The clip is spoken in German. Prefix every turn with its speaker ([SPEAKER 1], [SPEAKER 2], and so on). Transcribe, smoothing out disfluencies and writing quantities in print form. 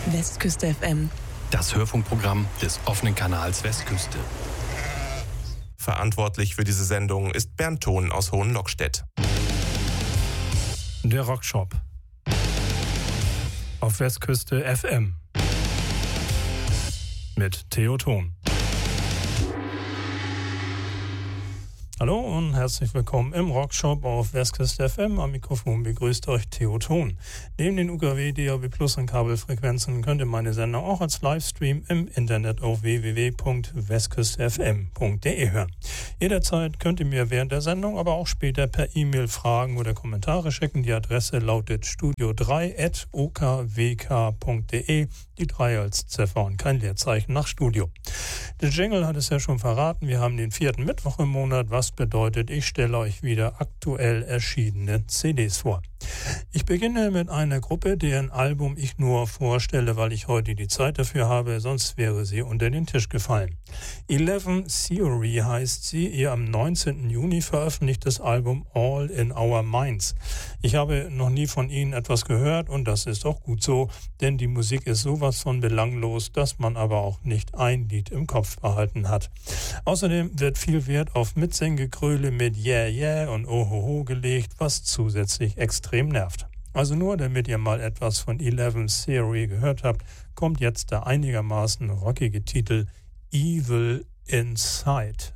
[SPEAKER 1] Westküste FM.
[SPEAKER 2] Das Hörfunkprogramm des offenen Kanals Westküste.
[SPEAKER 3] Verantwortlich für diese Sendung ist Bernd Thon aus Hohenlockstedt.
[SPEAKER 4] Der Rockshop auf Westküste FM mit Theo Thon. Hallo und herzlich willkommen im Rockshop auf Westküste FM. Am Mikrofon begrüßt euch Theo Thon. Neben den UKW, DAB+ und Kabelfrequenzen könnt ihr meine Sendung auch als Livestream im Internet auf www.westküstefm.de hören. Jederzeit könnt ihr mir während der Sendung, aber auch später per E-Mail Fragen oder Kommentare schicken. Die Adresse lautet studio3@okwk.de. Die 3 als Ziffer und kein Leerzeichen nach Studio. Der Jingle hat es ja schon verraten. Wir haben den 4. Mittwoch im Monat, was bedeutet, ich stelle euch wieder aktuell erschienene CDs vor. Ich beginne mit einer Gruppe, deren Album ich nur vorstelle, weil ich heute die Zeit dafür habe, sonst wäre sie unter den Tisch gefallen. 11 Theory heißt sie, ihr am 19. Juni veröffentlichtes Album All in Our Minds. Ich habe noch nie von ihnen etwas gehört und das ist auch gut so, denn die Musik ist sowas von belanglos, dass man aber auch nicht ein Lied im Kopf behalten hat. Außerdem wird viel Wert auf Mitsinggekröle mit Yeah Yeah und Ohoho gelegt, was zusätzlich extrem nervt. Also nur, damit ihr mal etwas von 11 Theory gehört habt, kommt jetzt der einigermaßen rockige Titel Evil Inside.